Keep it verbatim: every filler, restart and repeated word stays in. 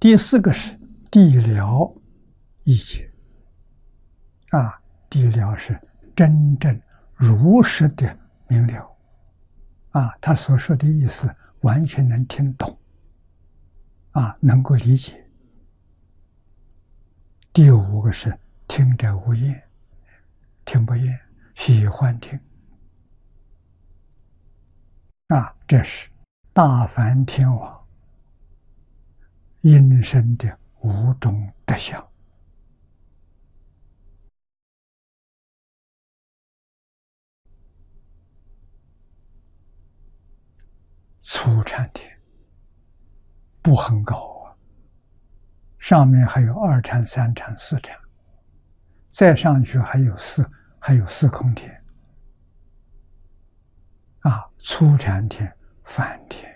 第四个是地了一解啊，地了是真正如实的明了啊，他所说的意思完全能听懂啊，能够理解。第五个是听者无厌，听不厌，喜欢听啊，这是大梵天王因生的五种德相。初禅天不很高啊，上面还有二禅、三禅、四禅，再上去还有四，还有四空天啊，初禅天、梵天。